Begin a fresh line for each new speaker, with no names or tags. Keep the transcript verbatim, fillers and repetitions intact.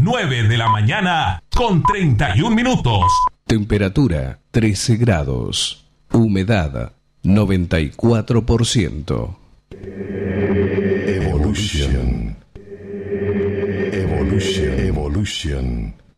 nueve de la mañana con treinta y un minutos.
Temperatura trece grados. Humedad noventa y cuatro por ciento.
Evolution. Evolution. Evolution.